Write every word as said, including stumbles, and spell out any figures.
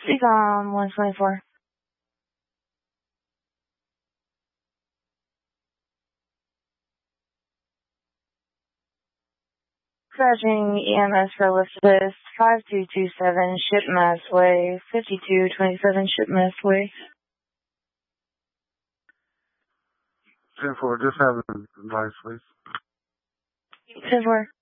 Seacom one twenty-four. Crashing E M S for Elizabeth, five two two seven Shipmass Way, fifty-two twenty-seven Shipmass Way. ten four, just have an advice, please. ten four.